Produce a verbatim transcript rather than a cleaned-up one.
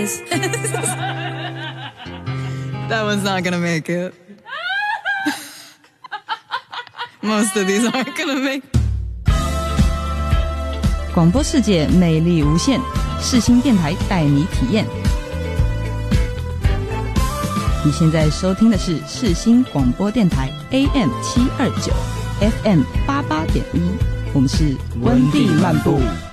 this. That one's not gonna make it. Most of these aren't gonna make it. 广播世界魅力无限，世新电台带你体验。你现在收听的是世新广播电台 A M 七二九 F M 八八点一，我们是温蒂漫步。